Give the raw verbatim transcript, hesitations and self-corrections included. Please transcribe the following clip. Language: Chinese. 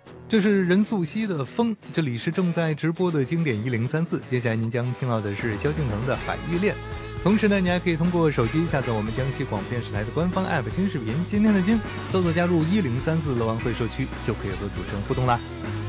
这是任素汐的《风》，这里是正在直播的经典一零三四。接下来您将听到的是萧敬腾的《海芋恋》。同时呢，你还可以通过手机下载我们江西广播电视台的官方 app 金视频，今天的金，搜索加入一零三四乐玩会社区，就可以和主持人互动啦。